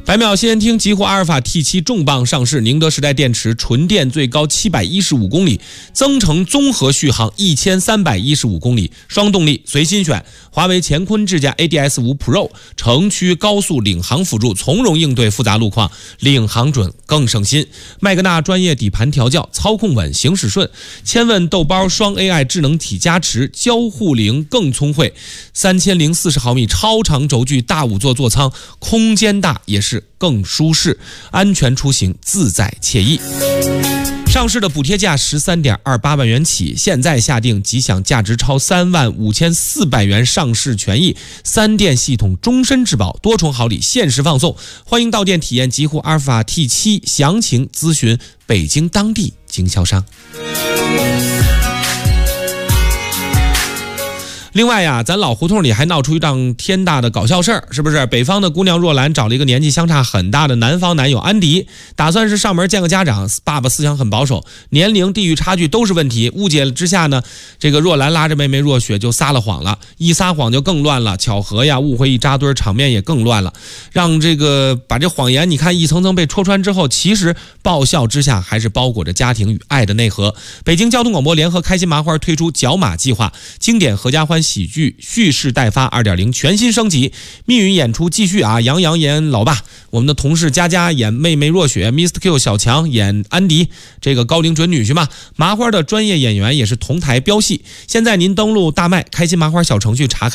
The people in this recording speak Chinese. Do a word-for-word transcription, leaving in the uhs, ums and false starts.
百秒先听，极氪阿尔法 T 七 重磅上市，宁德时代电池纯电最高七百一十五公里，增程综合续航一千三百一十五公里，双动力随心选。华为乾坤智驾 A D S 五 Pro 城区高速领航辅助，从容应对复杂路况，领航准更省心。麦格纳专业底盘调教，操控稳，行驶顺。千问豆包双 A I 智能体加持，交互灵更聪慧。三千零四十毫米超长轴距大五座座舱，空间大也是更舒适，安全出行自在惬意。上市的补贴价 十三点二八万元起，现在下定即享价值超三万五千四百元上市权益，三电系统终身质保，多重好礼限时放送。欢迎到店体验极氪阿尔法 T 七，详情咨询北京当地经销商。另外呀，咱老胡同里还闹出一档天大的搞笑事儿，是不是？北方的姑娘若兰找了一个年纪相差很大的南方男友安迪，打算是上门见个家长。爸爸思想很保守，年龄地域差距都是问题。误解之下呢，这个若兰拉着妹妹若雪就撒了谎了，一撒谎就更乱了，巧合呀，误会一扎堆，场面也更乱了。让这个把这谎言你看一层层被戳穿之后，其实爆笑之下还是包裹着家庭与爱的内核。北京交通广播联合开心麻花推出角马计划，经典合家欢喜剧蓄势待发 二点零 全新升级，密云演出继续啊，杨洋演老爸，我们的同事佳佳演妹妹若雪， Mister Q 小强演安迪，这个高龄准女婿嘛。麻花的专业演员也是同台飙戏。现在您登录大麦开心麻花小程序查看